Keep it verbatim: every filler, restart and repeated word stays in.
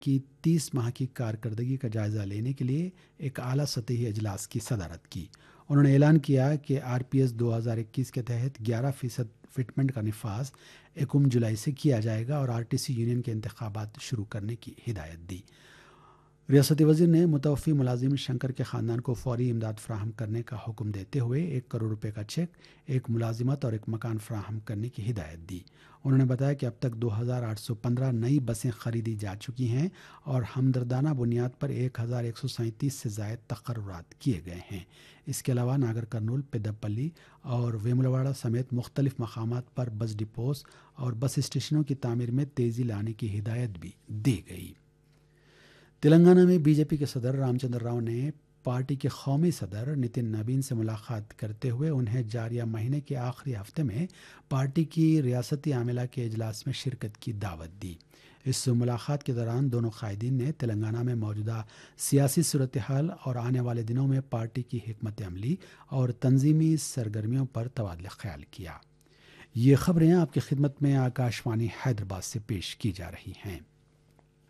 کی تیس ماہ کی کارکردگی کا جائزہ لینے کے لیے ایک اعلیٰ سطحی اجلاس کی صدارت کی۔ انہوں نے اعلان کیا کہ آر پی ایس دو ہزار اکیس کے تحت گیارہ فیصد فٹمنٹ کا نفاذ یکم جولائی سے کیا جائے گا اور آر ٹی سی یونین کے انتخابات شروع کرنے کی ہدایت دی۔ ریاستی وزیر نے متوفی ملازم شنکر کے خاندان کو فوری امداد فراہم کرنے کا حکم دیتے ہوئے ایک کروڑ روپے کا چیک، ایک ملازمت اور ایک مکان فراہم کرنے کی ہدایت دی۔ انہوں نے بتایا کہ اب تک دو ہزار آٹھ سو پندرہ نئی بسیں خریدی جا چکی ہیں اور ہمدردانہ بنیاد پر ایک ہزار ایک سو سینتیس سے زائد تقررات کیے گئے ہیں۔ اس کے علاوہ ناگر کرنول، پیداپلی اور ویملواڑہ سمیت مختلف مقامات پر بس ڈپوز اور بس اسٹیشنوں کی تعمیر میں تیزی لانے کی ہدایت بھی دی گئی۔ تلنگانہ میں بی جے پی کے صدر رام چندر راؤ نے پارٹی کے قومی صدر نتن نبین سے ملاقات کرتے ہوئے انہیں جاریہ مہینے کے آخری ہفتے میں پارٹی کی ریاستی عاملہ کے اجلاس میں شرکت کی دعوت دی۔ اس ملاقات کے دوران دونوں قائدین نے تلنگانہ میں موجودہ سیاسی صورتحال اور آنے والے دنوں میں پارٹی کی حکمت عملی اور تنظیمی سرگرمیوں پر تبادلہ خیال کیا۔ یہ خبریں آپ کی خدمت میں آکاش وانی حیدرآباد سے پیش کی جا رہی ہیں۔